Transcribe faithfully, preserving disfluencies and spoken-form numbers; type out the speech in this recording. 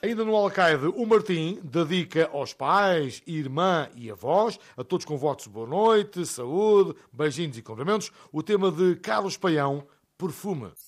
Ainda no Alcaide, o Martim dedica aos pais, irmã e avós, a todos com votos de boa noite, saúde, beijinhos e cumprimentos, o tema de Carlos Paião, Perfume.